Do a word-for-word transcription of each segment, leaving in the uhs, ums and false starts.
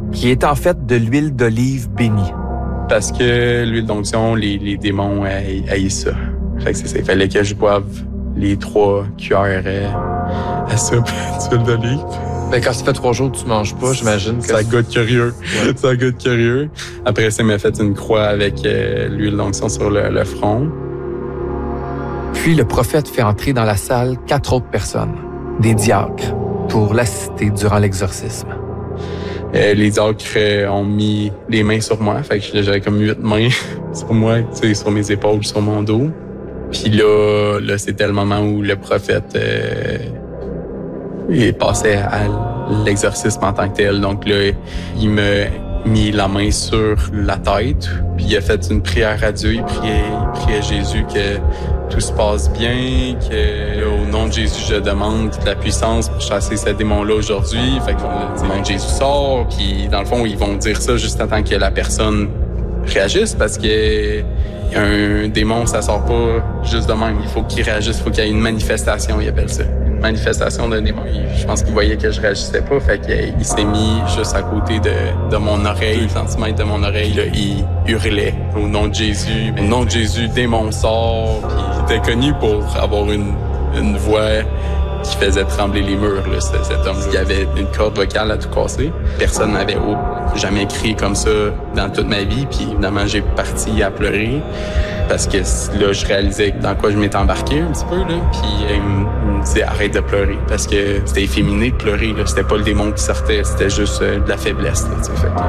qui est en fait de l'huile d'olive bénie. Parce que l'huile d'onction, les, les démons haïssent ça. Fait que c'est ça. Il fallait que je boive les trois cuillères à soupe d'huile d'olive. Ben, quand ça fait trois jours que tu manges pas, j'imagine que... Ça goûte curieux. Ouais. Ça goûte curieux. Après ça, il m'a fait une croix avec euh, l'huile d'onction sur le, le front. Puis le prophète fait entrer dans la salle quatre autres personnes, des diacres, pour l'assister durant l'exorcisme. Euh, les diacres ont mis les mains sur moi. Fait que j'avais comme huit mains sur moi, tu sais, sur mes épaules, sur mon dos. Puis là, là c'était le moment où le prophète euh, il passait à l'exorcisme en tant que tel. Donc là, il m'a mis la main sur la tête, puis il a fait une prière à Dieu. Il priait, il priait à Jésus que tout se passe bien, que là, au nom de Jésus, je demande la puissance pour chasser ce démon-là aujourd'hui. Fait que le nom de Jésus sort, puis dans le fond, ils vont dire ça juste en tant que la personne réagisse, parce que un démon, ça sort pas juste de même. Il faut qu'il réagisse, il faut qu'il y ait une manifestation, ils appellent ça. Une manifestation d'un démon. Je pense qu'il voyait que je réagissais pas, fait qu'il s'est mis juste à côté de, de mon oreille, deux centimètres de mon oreille, là, il hurlait au nom de Jésus. Au nom de Jésus, démon sort, puis il était connu pour avoir une, une voix qui faisait trembler les murs, là, cet, cet homme. Il y avait une corde vocale à tout casser. Personne n'avait jamais crié comme ça dans toute ma vie. Puis évidemment, j'ai parti à pleurer parce que là, je réalisais dans quoi je m'étais embarqué un petit peu. Là. Puis il me disait arrête de pleurer parce que c'était efféminé de pleurer. Là. C'était pas le démon qui sortait, c'était juste euh, de la faiblesse. Là, fait que...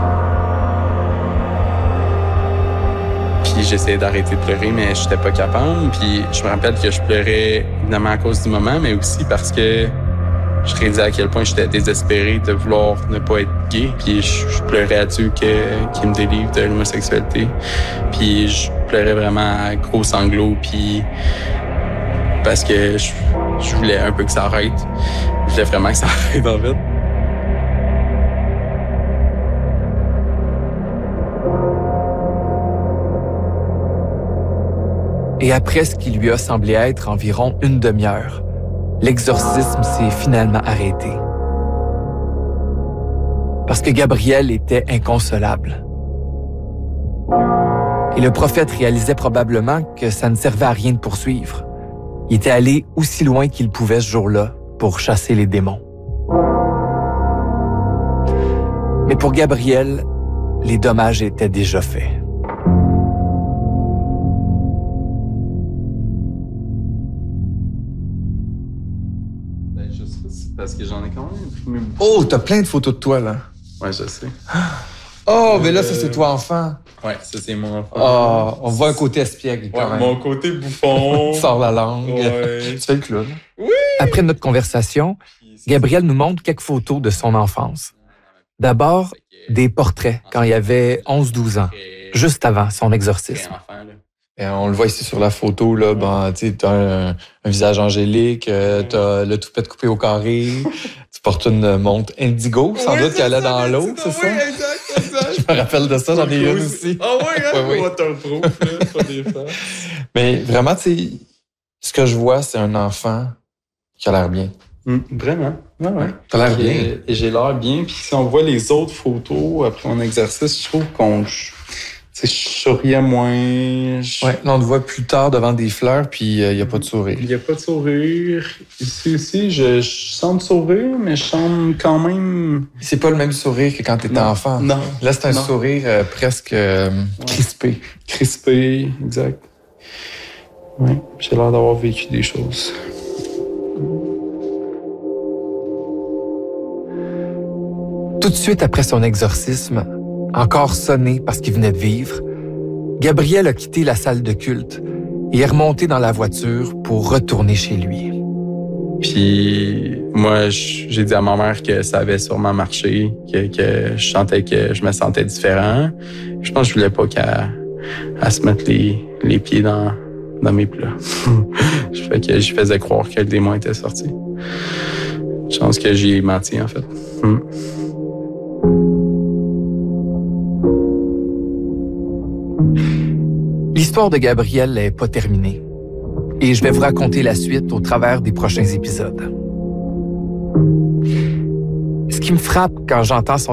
Puis j'essayais d'arrêter de pleurer, mais j'étais pas capable. Puis je me rappelle que je pleurais évidemment à cause du moment, mais aussi parce que je réalisais à quel point j'étais désespéré de vouloir ne pas être gay. Puis je, je pleurais à Dieu que, qu'il me délivre de l'homosexualité. Puis je pleurais vraiment à gros sanglots. Puis parce que je, je voulais un peu que ça arrête. Je voulais vraiment que ça arrête en fait. Et après ce qui lui a semblé être environ une demi-heure, l'exorcisme s'est finalement arrêté. Parce que Gabriel était inconsolable. Et le prophète réalisait probablement que ça ne servait à rien de poursuivre. Il était allé aussi loin qu'il pouvait ce jour-là pour chasser les démons. Mais pour Gabriel, les dommages étaient déjà faits. Parce que j'en ai quand même imprimé beaucoup. Oh, t'as plein de photos de toi, là. Ouais, je sais. Oh, euh, mais là, ça, c'est toi enfant. Ouais, ça, c'est mon enfant. Oh, on voit un côté espiègle, quand ouais, même. Mon côté bouffon. Tu sors la langue. Ouais. Tu fais le clown. Oui! Après notre conversation, Gabriel nous montre quelques photos de son enfance. D'abord, des portraits quand il avait onze douze ans, juste avant son exorcisme. Et on le voit ici sur la photo, là, ben, tu sais, t'as un, un visage angélique, euh, t'as le toupette coupé au carré, tu portes une montre indigo, sans oui, doute qu'elle est dans l'eau, c'est ça? Oui, exact, exact. Je me rappelle de ça, j'en ai une aussi. Ah oui, hein? Oui, oui. Waterproof, là, pas des fois. Mais vraiment, tu sais, ce que je vois, c'est un enfant qui a l'air bien. Mmh, vraiment? Ouais, ouais. T'as l'air bien. Et j'ai l'air bien, puis si on voit les autres photos après mon exercice, je trouve qu'on... Tu sais, je souriais moins. Je... Ouais, là, on te voit plus tard devant des fleurs, puis il euh, n'y a pas de sourire. Il n'y a pas de sourire. Ici aussi, je, je sens sourire, mais je sens quand même... C'est pas le même sourire que quand t'étais non. enfant. Non. Là, c'est un non. sourire euh, presque euh, ouais. crispé. Crispé, exact. Oui, j'ai l'air d'avoir vécu des choses. Tout de suite après son exorcisme, encore sonné parce qu'il venait de vivre, Gabriel a quitté la salle de culte et est remonté dans la voiture pour retourner chez lui. Puis moi, j'ai dit à ma mère que ça avait sûrement marché, que, que je sentais que je me sentais différent. Je pense que je voulais pas qu'elle elle se mette les, les pieds dans, dans mes plats. Je fais que je faisais croire que le démon était sorti. Je pense que j'y ai menti, en fait. Hmm. L'histoire de Gabriel n'est pas terminée et je vais vous raconter la suite au travers des prochains épisodes. Ce qui me frappe quand j'entends son